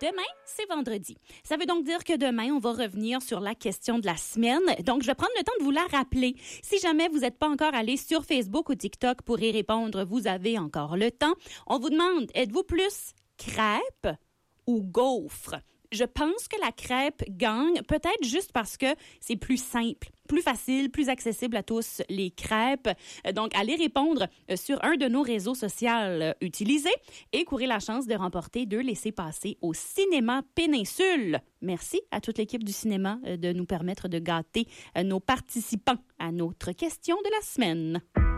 Demain, c'est vendredi. Ça veut donc dire que demain, on va revenir sur la question de la semaine. Donc, je vais prendre le temps de vous la rappeler. Si jamais vous n'êtes pas encore allé sur Facebook ou TikTok pour y répondre, vous avez encore le temps. On vous demande, êtes-vous plus crêpe ou gaufre? Je pense que la crêpe gagne, peut-être juste parce que c'est plus simple, plus facile, plus accessible à tous, les crêpes. Donc, allez répondre sur un de nos réseaux sociaux utilisés et courez la chance de remporter 2 laissez-passer au Cinéma Péninsule. Merci à toute l'équipe du cinéma de nous permettre de gâter nos participants à notre question de la semaine.